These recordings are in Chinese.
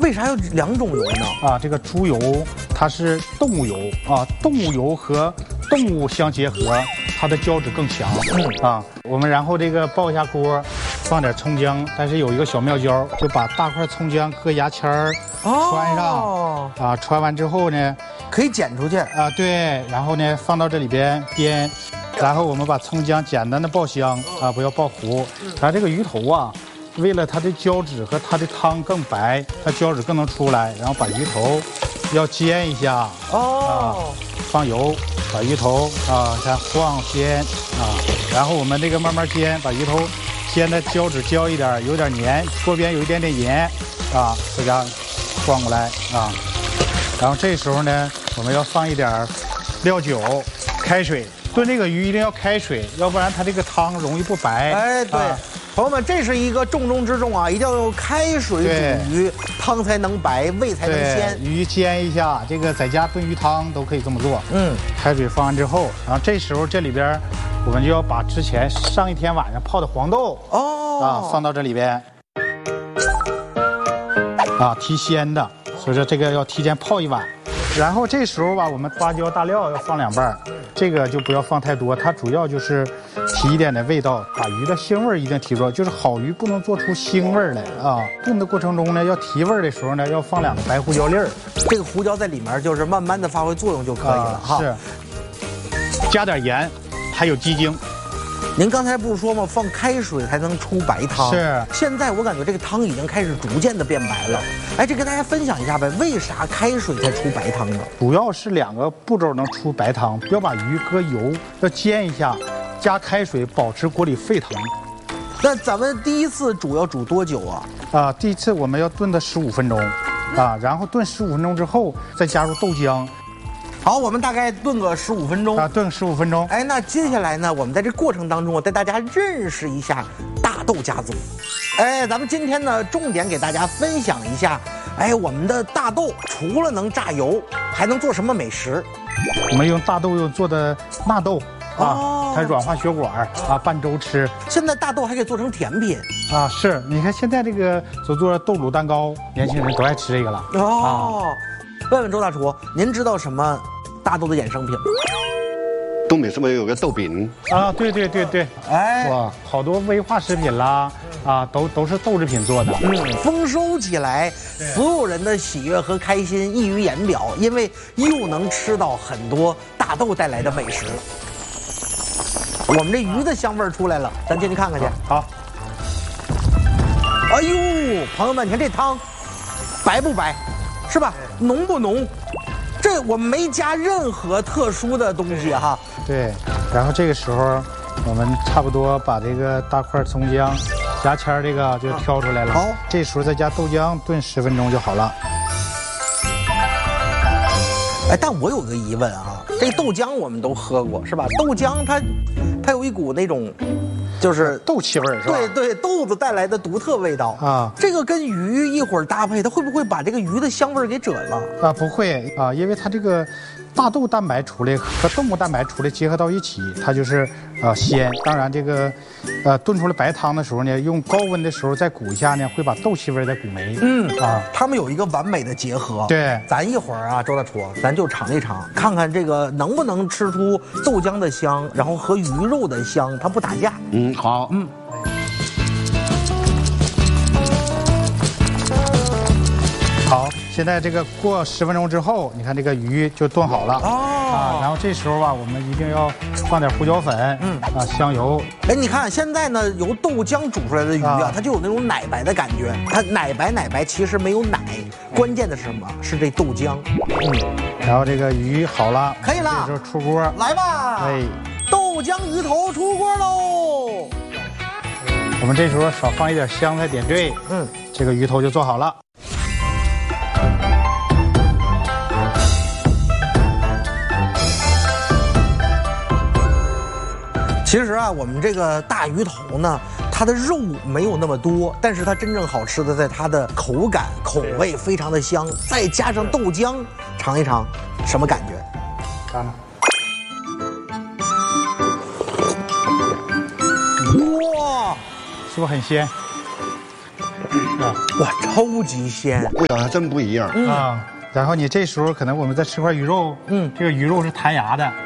为啥有2种油呢？ 啊，这个猪油它是动物油啊，动物油和动物相结合，它的胶质更强。啊，我们然后这个爆一下锅，放点葱姜，但是有一个小妙招，就把大块葱姜搁牙签儿穿上。啊，穿完之后呢， 可以剪出去啊，对，然后呢放到这里边煸，然后我们把葱姜简单的爆香啊，不要爆糊。它这个鱼头啊，为了它的胶质和它的汤更白，它胶质更能出来，然后把鱼头要煎一下。放油，把鱼头啊先晃煎啊，然后我们这个慢慢煎，把鱼头煎的胶质焦一点，有点黏，锅边有一点点盐啊，这样晃过来啊。然后这时候呢，我们要放一点料酒、开水。炖这个鱼一定要开水，要不然它这个汤容易不白。 哎，对。朋友们，这是一个重中之重啊！一定要用开水煮鱼，汤才能白，味才能鲜。 鱼煎一下，这个在家炖鱼汤都可以这么做。开水放完之后，然后这时候这里边我们就要把之前上一天晚上泡的黄豆放到这里边啊，提鲜的，所以说这个要提前泡1晚。然后这时候吧，我们花椒、大料要放2瓣，这个就不要放太多，它主要就是提一点的味道，把鱼的腥味一定提出，就是好鱼不能做出腥味来啊。炖的过程中呢，要提味的时候呢，要放2个白胡椒粒儿， 这个胡椒在里面就是慢慢的发挥作用就可以了哈。 是，加点盐，还有鸡精。 您刚才不是说吗？放开水才能出白汤。 是。现在我感觉这个汤已经开始逐渐的变白了。哎，这跟大家分享一下呗，为啥开水才出白汤呢？ 主要是2个步骤能出白汤，要把鱼搁油，要煎一下，加开水，保持锅里沸腾。 那咱们第一次煮要煮多久啊？ 啊，第一次我们要炖的15分钟，啊，然后炖15分钟之后再加入豆浆。 好，我们大概炖个15分钟啊，炖15分钟。 哎，那接下来呢，我们在这过程当中，我带大家认识一下大豆家族。哎，咱们今天呢，重点给大家分享一下，哎，我们的大豆除了能榨油，还能做什么美食？ 我们用大豆做的纳豆啊，它软化血管啊，拌粥吃。 现在大豆还可以做成甜品啊，是，你看现在这个所做的豆乳蛋糕，年轻人都爱吃这个了。 问问周大厨，您知道什么大豆的衍生品吗？ 东北是不是有个豆饼啊？对， 哎， 哇，好多微化食品啦，啊，都是豆制品做的。 丰收起来，所有人的喜悦和开心溢于言表，因为又能吃到很多大豆带来的美食。我们这鱼的香味出来了，咱进去看看去。 好。 哎呦，朋友们，你看这汤白不白？是吧？浓不浓？这我们没加任何特殊的东西哈。 对，然后这个时候我们差不多把这个大块葱姜、牙签这个就挑出来了。好，这时候再加豆浆炖10分钟就好了。 哎，但我有个疑问啊，这豆浆我们都喝过是吧？豆浆它有一股那种。就是豆气味是吧？ 对，豆子带来的独特味道啊。这个跟鱼一会儿搭配，它会不会把这个鱼的香味给遮了？ 啊，不会啊，因为它这个大豆蛋白出来和动物蛋白出来结合到一起，它就是鲜。当然这个炖出来白汤的时候呢，用高温的时候再鼓一下呢，会把豆气味再鼓没。 它们有一个完美的结合。 对， 咱一会儿啊，周大厨，咱就尝一尝，看看这个能不能吃出豆浆的香，然后和鱼肉的香，它不打架。 好， 好，现在这个过10分钟之后，你看这个鱼就炖好了然后这时候啊，我们一定要放点胡椒粉，香油。 哎，你看现在呢，由豆浆煮出来的鱼啊，它就有那种奶白的感觉，它奶白，其实没有奶，关键的是什么？是这豆浆。 然后这个鱼好了， 可以了， 这时候出锅， 来吧。 哎， 豆浆鱼头出锅喽。 我们这时候少放一点香菜点缀，这个鱼头就做好了。 其实啊，我们这个大鱼头呢，它的肉没有那么多，但是它真正好吃的在它的口感、口味非常的香，再加上豆浆，尝一尝，什么感觉？ 看了。 哇， 是不是很鲜？ 哇，超级鲜。 味道还真不一样。 啊。然后你这时候可能我们再吃块鱼肉，这个鱼肉是弹牙的。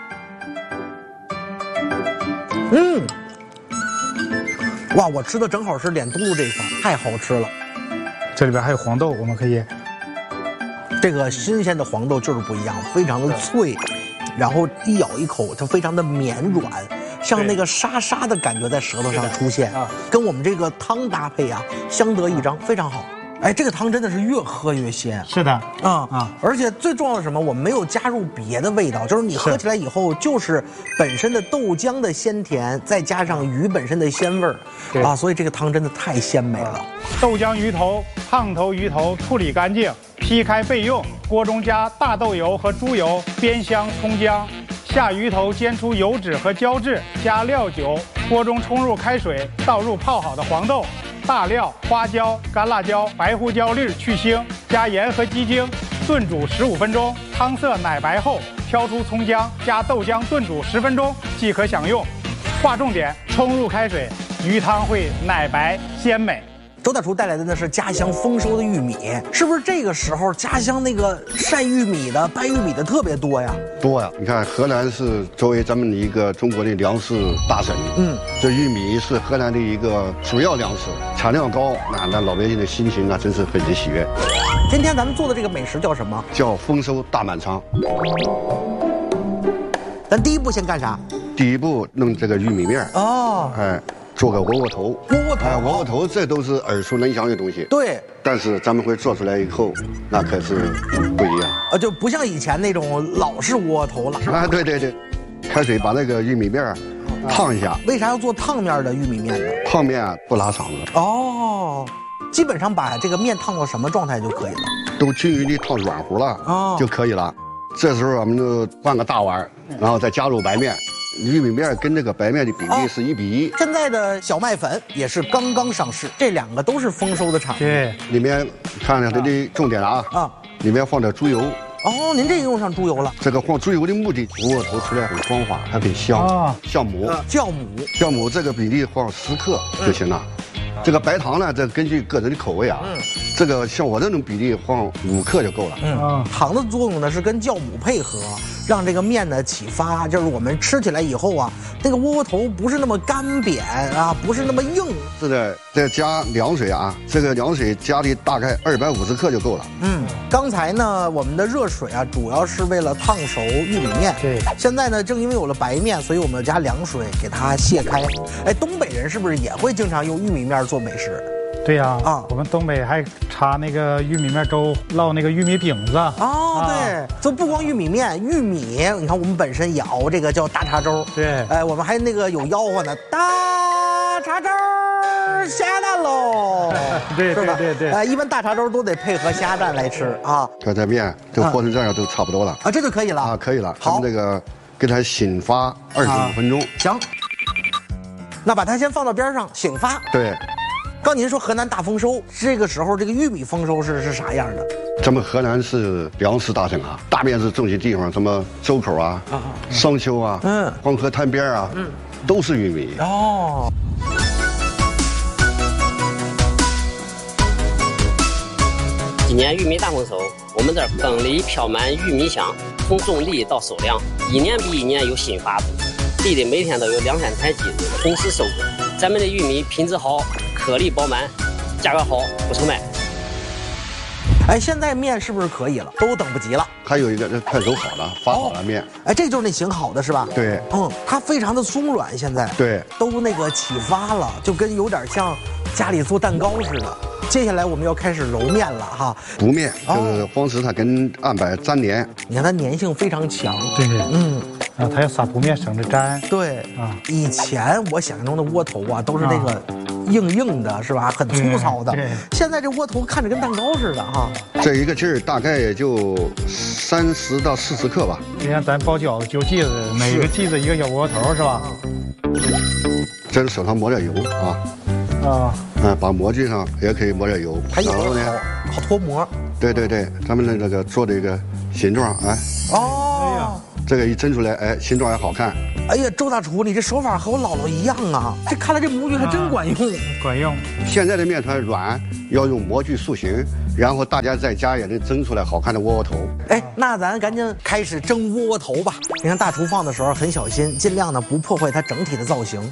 哇，我吃的正好是脸嘟噜这一块，太好吃了。 这里边还有黄豆，我们可以。 这个新鲜的黄豆就是不一样，非常的脆，然后一咬一口它非常的绵软，像那个沙沙的感觉在舌头上出现，跟我们这个汤搭配啊，相得益彰，非常好。哎，这个汤真的是越喝越鲜。 是的， 而且最重要的是什么？我们没有加入别的味道，就是你喝起来以后，就是本身的豆浆的鲜甜，再加上鱼本身的鲜味儿，所以这个汤真的太鲜美了。 豆浆鱼头、烫头鱼头处理干净，劈开备用。锅中加大豆油和猪油，煸香葱姜，下鱼头煎出油脂和胶质，加料酒。锅中冲入开水，倒入泡好的黄豆。大料、花椒、干辣椒、白胡椒粒去腥，加盐和鸡精，炖煮15分钟，汤色奶白后，挑出葱姜，加豆浆炖煮10分钟即可享用。划重点：冲入开水，鱼汤会奶白鲜美。 周大厨带来的呢是家乡丰收的玉米，是不是这个时候家乡那个晒玉米的、掰玉米的特别多呀？ 多呀！你看，河南是作为咱们的一个中国的粮食大省，这玉米是河南的一个主要粮食，产量高，那老百姓的心情啊，真是很是喜悦。 今天咱们做的这个美食叫什么？ 叫丰收大满仓。 咱第一步先干啥？ 第一步弄这个玉米面做个窝窝头，窝窝头这都是耳熟能详的东西。 对， 但是咱们会做出来以后，那可是不一样就不像以前那种老式窝窝头了啊！对对对，开水把那个玉米面烫一下。 为啥要做烫面的玉米面呢？ 烫面不拉嗓子。 基本上把这个面烫到什么状态就可以了？ 都均匀的烫软乎了就可以了。这时候我们就换个大碗，然后再加入白面。玉米面跟这个白面的比例是1比1。 现在的小麦粉也是刚刚上市，这两个都是丰收的产物。 对， 里面看看它的重点了里面放点猪油。 您这个用上猪油了。 这个放猪油的目的，窝窝头出来很光滑，还很香。酵母，酵母这个比例放10克就行了。这个白糖呢，这根据个人的口味这个像我这种比例放5克就够了。 糖的作用呢是跟酵母配合，让这个面呢起发，就是我们吃起来以后那个窝窝头不是那么干扁不是那么硬。 是的，再加凉水这个凉水加的大概250克就够了。 刚才呢我们的热水主要是为了烫熟玉米面。 对， 现在呢正因为有了白面，所以我们要加凉水给它卸开。东北人是不是也会经常用玉米面做美食？ 对呀，我们东北还插那个玉米面粥，烙那个玉米饼子。 对，就不光玉米面，玉米，你看我们本身也熬这个叫大碴粥。 对， 我们还那个有吆喝呢，大碴粥下蛋喽。 对， 是吧？ 对， 一般大碴粥都得配合虾蛋来吃看这面都和成这样都差不多了这就可以了可以了。 好， 咱们这个给它醒发25分钟。 行，那把它先放到边上醒发。 对。 刚您说河南大丰收，这个时候这个玉米丰收是啥样的？ 咱们河南是粮食大省大面积种植地方，什么周口商丘黄河滩边都是玉米。 今年玉米大丰收，我们这儿耕里飘满玉米香，从种地到收粮，一年比一年有新发布，地里每天都有2-3台机子同时收割。咱们的玉米品质好，颗粒饱满，价格好，不愁卖。 现在面是不是可以了？都等不及了。 还有一个快手好了，发好了面。 这就是那醒好的是吧？ 对， 它非常的松软，现在对， 都那个起发了，就跟有点像家里做蛋糕似的。接下来我们要开始揉面了揉面就是方式，它跟案板粘黏。 你看它粘性非常强。 对，它要撒铺面省着粘。 对以前我想象中的窝头都是那个硬的，是吧？很粗糙的。现在这窝头看着跟蛋糕似的这一个劲儿大概也就30到40克吧。 你看咱包饺子揪剂子，每个剂子一个小窝头是吧？ 这手上抹点油把模具上也可以抹点油， 然后呢，好脱模。 对，咱们那个做这个形状这个一蒸出来，哎，形状也好看。 哎呀，周大厨，你这手法和我姥姥一样啊！这看来这模具还真管用。 管用。 现在的面团软，要用模具塑形，然后大家在家也能蒸出来好看的窝窝头。 哎，那咱赶紧开始蒸窝窝头吧。你看大厨放的时候很小心，尽量呢不破坏它整体的造型。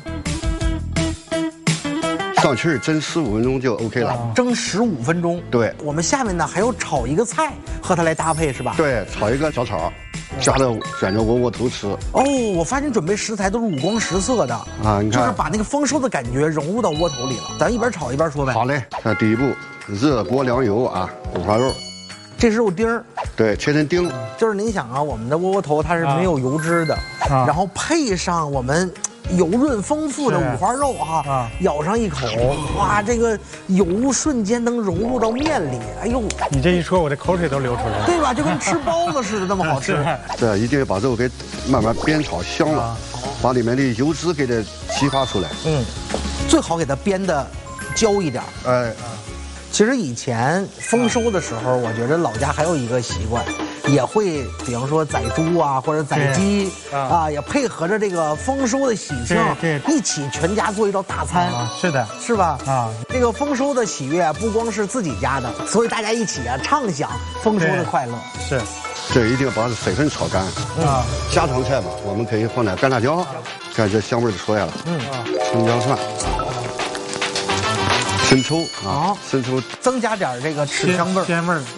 上气儿蒸15分钟就 OK 了。 蒸15分钟。 对。 我们下面呢还要炒一个菜和它来搭配是吧？ 对，炒一个小炒。夹着卷着窝窝头吃哦！我发现准备食材都是五光十色的啊，你看， 就是把那个丰收的感觉融入到窝头里了。咱一边炒一边说呗。 好嘞，看第一步，热锅凉油啊，五花肉， 这是肉丁儿，对， 切成丁。 就是您想啊，我们的窝窝头它是没有油脂的，然后配上我们油润丰富的五花肉哈，咬上一口，哇，这个油瞬间能融入到面里，哎呦！ 你这一说，我这口水都流出来了， 对吧？就跟吃包子似的那么好吃。 对，一定要把肉给慢慢煸炒香了，把里面的油脂给它激发出来。 最好给它煸的焦一点。其实以前丰收的时候，我觉得老家还有一个习惯，也会比方说宰猪啊或者宰鸡啊，也配合着这个丰收的喜庆，一起全家做一道大餐。 是的， 是吧？这个丰收的喜悦不光是自己家的，所以大家一起啊畅享丰收的快乐。 是， 这一定要把水分炒干。家常菜嘛，我们可以放点干辣椒，看这香味就出来了。葱姜蒜。生抽啊，生抽增加点这个吃香味儿。 鲜味儿。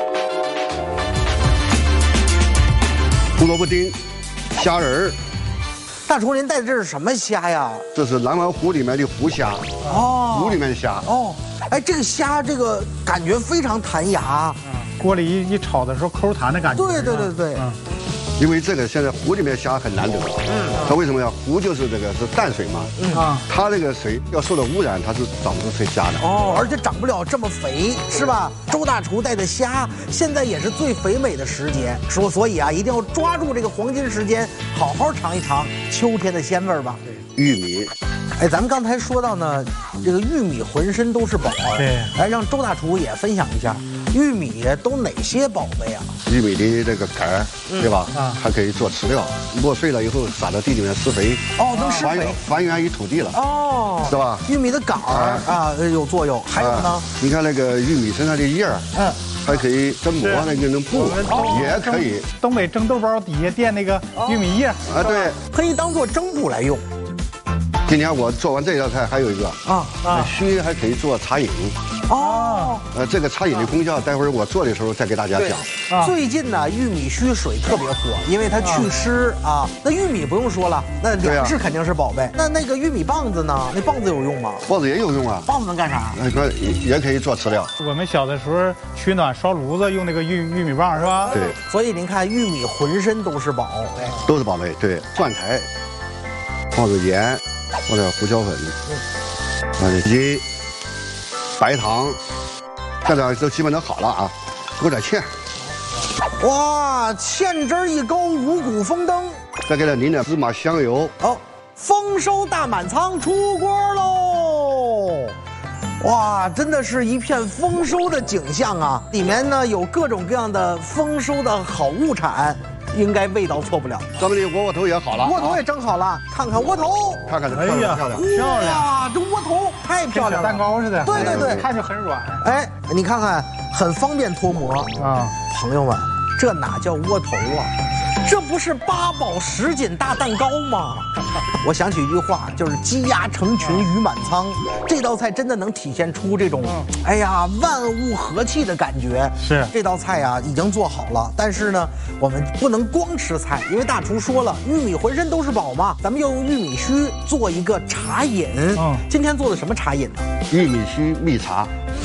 胡萝卜丁，虾仁儿。 大厨，您带的这是什么虾呀？ 这是南湾湖里面的湖虾。湖里面的虾。 哎，这个虾这个感觉非常弹牙。 锅里一炒的时候抠弹的感觉。 对。 因为这个现在湖里面虾很难得，它为什么呀？湖就是这个是淡水嘛，它这个水要受到污染，它是长不出这虾的。 而且长不了这么肥，是吧？周大厨带的虾现在也是最肥美的时节，所以啊，一定要抓住这个黄金时间，好好尝一尝秋天的鲜味吧。 玉米， 哎，咱们刚才说到呢，这个玉米浑身都是宝。 对， 来让周大厨也分享一下。玉米都哪些宝贝啊？ 玉米的这个杆儿，对吧？还可以做饲料，磨碎了以后撒到地里面施肥。 能施肥， 还原于土地了。是吧？ 玉米的杆儿有作用。还有呢？ 你看那个玉米身上的叶儿，还可以蒸馍那个能布，也可以。 东北蒸豆包底下垫那个玉米叶对， 可以当做蒸布来用。 今天我做完这道菜，还有一个须还可以做茶饮。这个茶饮的功效，待会儿我做的时候再给大家讲。 最近呢，玉米须水特别火，因为它祛湿啊。那玉米不用说了，那粮食肯定是宝贝。那个玉米棒子呢？那棒子有用吗？ 棒子也有用啊。 棒子能干啥？ 也可以做饲料。 我们小的时候取暖烧炉子用那个玉米棒是吧？ 对。 所以您看，玉米浑身都是宝， 都是宝贝。对，蒜苔，放点盐，放点胡椒粉，放点鸡。白糖，这样都基本都好了啊，勾点芡。 哇，芡汁一勾，五谷丰登。 再给它淋点芝麻香油。 丰收大满仓出锅喽！哇，真的是一片丰收的景象啊！里面呢有各种各样的丰收的好物产。应该味道错不了。 咱们的窝窝头也好了， 窝头也蒸好了，看看窝头， 看看这漂亮漂亮漂亮啊！这窝头太漂亮了， 蛋糕似的。 对， 看着很软。 哎，你看看，很方便脱模啊。朋友们，这哪叫窝头啊？这不是8宝10锦大蛋糕吗？我想起一句话，就是鸡鸭成群鱼满仓。这道菜真的能体现出这种，哎呀，万物和气的感觉。 是这道菜啊，已经做好了，但是呢，我们不能光吃菜，因为大厨说了，玉米浑身都是宝嘛，咱们要用玉米须做一个茶饮。今天做的什么茶饮呢？ 玉米须蜜茶。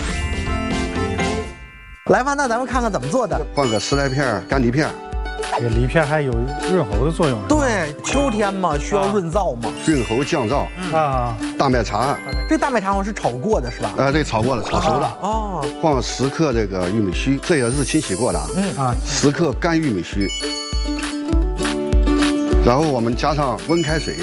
来吧，那咱们看看怎么做的。 放个10来片干梨片。 这个梨片还有润喉的作用。 对，秋天嘛，需要润燥嘛。 润喉降燥啊。大麦茶， 这大麦茶好像是炒过的是吧？ 对，炒过了，炒熟了。哦。放10克这个玉米须，这也是清洗过的啊。10克干玉米须。然后我们加上温开水。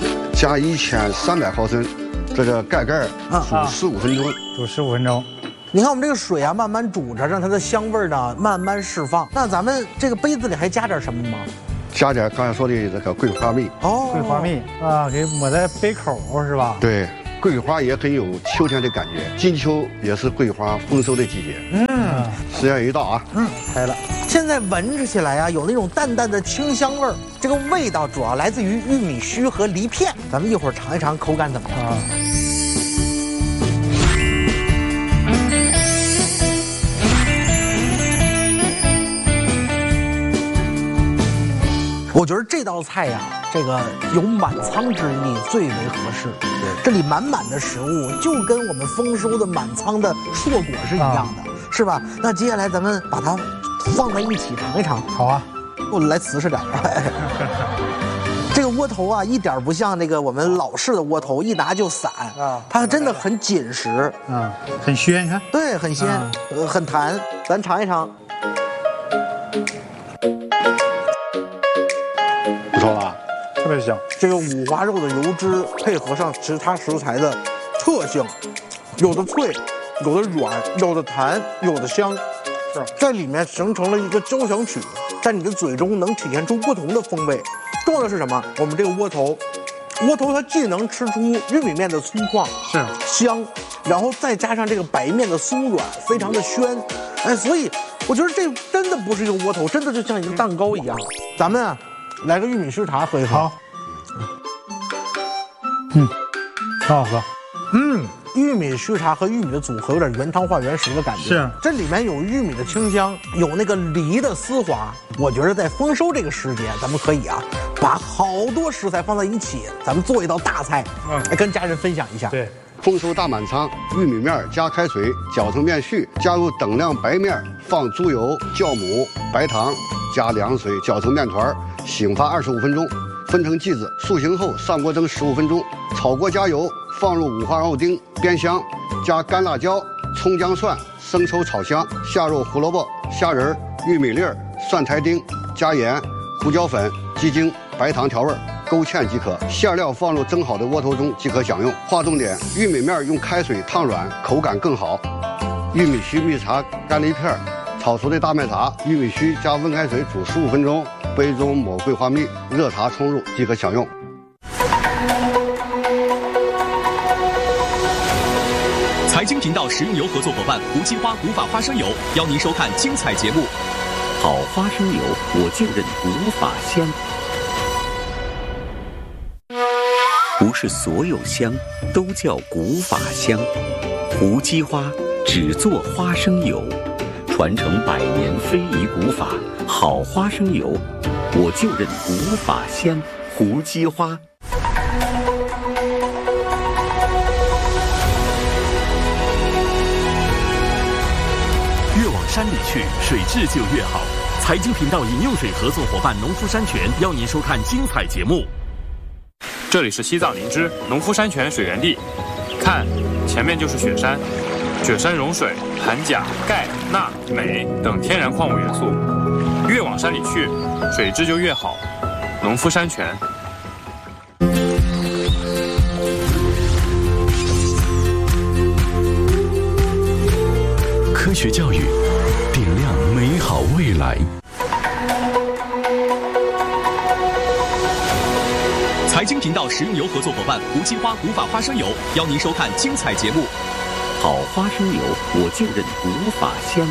加1300毫升，这个盖煮15分钟。 煮15分钟。 你看我们这个水啊，慢慢煮着，让它的香味呢慢慢释放。那咱们这个杯子里还加点什么吗？ 加点刚才说的这个桂花蜜。 哦，桂花蜜啊，给抹在杯口是吧？ 对，桂花也很有秋天的感觉。金秋也是桂花丰收的季节。时间一到啊， 开了。 现在闻起来啊，有那种淡淡的清香味儿。这个味道主要来自于玉米须和梨片。咱们一会儿尝一尝口感怎么样啊？我觉得这道菜呀，这个有满仓之意最为合适。这里满满的食物，就跟我们丰收的满仓的硕果是一样的，是吧？那接下来咱们把它放在一起尝一尝。 好啊， 我来瓷实点。这个窝头啊，一点不像那个我们老式的窝头，一拿就散啊，它真的很紧实， 很鲜，你看， 对，很鲜，很弹。咱尝一尝。 不错吧？ 特别香。 这个五花肉的油脂配合上其他食材的特性，有的脆，有的软，有的弹，有的香，是在里面形成了一个交响曲，在你的嘴中能体现出不同的风味。重要的是什么？我们这个窝头它既能吃出玉米面的粗犷， 是香，然后再加上这个白面的松软，非常的鲜。哎，所以我觉得这真的不是一个窝头，真的就像一个蛋糕一样。咱们啊，来个玉米须茶喝一喝。 好，很好喝。 玉米须茶和玉米的组合有点原汤化原食的感觉。 是， 这里面有玉米的清香，有那个梨的丝滑。我觉得在丰收这个时节，咱们可以啊，把好多食材放在一起，咱们做一道大菜，来跟家人分享一下。 对。 丰收大满仓，玉米面加开水，搅成面絮，加入等量白面，放猪油、酵母、白糖，加凉水搅成面团，醒发25分钟，分成剂子，塑形后上锅蒸15分钟，炒锅加油，放入五花肉丁煸香，加干辣椒、葱姜蒜、生抽炒香，下入胡萝卜、虾仁、玉米粒、蒜苔丁，加盐、胡椒粉、鸡精、白糖调味，勾芡即可。馅料放入蒸好的窝头中即可享用。划重点：玉米面用开水烫软，口感更好。玉米须蜜茶干梨片，炒熟的大麦茶，玉米须加温开水煮15分钟，杯中抹桂花蜜，热茶冲入即可享用。 财经频道食用油合作伙伴无机花古法花生油邀您收看精彩节目。 好花生油，我就认古法香。不是所有香都叫古法香，无机花只做花生油，传承100年非遗古法，好花生油，我就认古法香，无机花。 越往山里去，水质就越好。财经频道饮用水合作伙伴农夫山泉邀您收看精彩节目。 这里是西藏林芝农夫山泉水源地，看，前面就是雪山，雪山融水含钾、钙、钠、镁等天然矿物元素，越往山里去，水质就越好。农夫山泉。 科学教育，点亮美好未来。财经频道食用油合作伙伴无机花古法花生油邀您收看精彩节目。 好花生油，我就认古法香。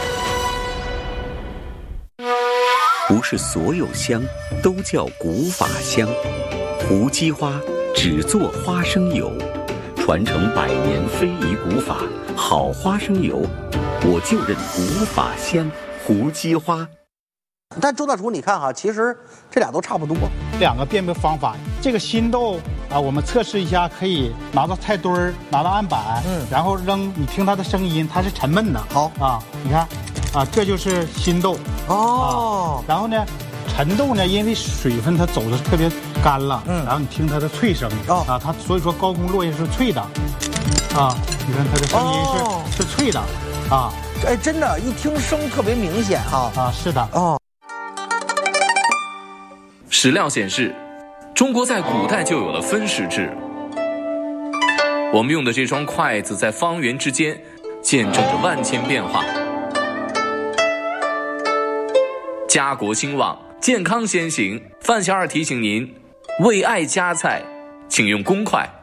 不是所有香都叫古法香，无机花只做花生油，传承100年非遗古法，好花生油，我就认古法香，无机花。 但周大厨，你看哈，其实这俩都差不多。 两个辨别方法，这个新豆啊，我们测试一下，可以拿到菜墩儿，拿到案板，然后扔，你听它的声音，它是沉闷的。好啊，你看，啊，这就是新豆哦。然后呢，陈豆呢，因为水分它走的特别干了，然后你听它的脆声啊，它所以说高空落叶是脆的，啊，你看它的声音是脆的，啊， 哎，真的，一听声特别明显哈。 啊，是的， 哦。 史料显示，中国在古代就有了分食制。我们用的这双筷子在方圆之间见证着万千变化。家国兴旺，健康先行。范小二提醒您，为爱夹菜，请用公筷。